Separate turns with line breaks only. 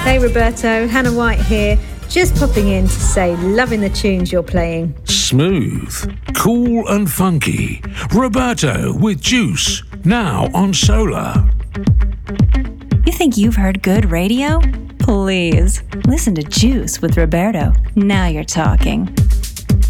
Hey Roberto, Hannah White here, just popping in to say loving the tunes you're playing.
Smooth, cool and funky. Roberto with Juice, now on Solar.
You think you've heard good radio? Please, listen to Juice with Roberto. Now you're talking.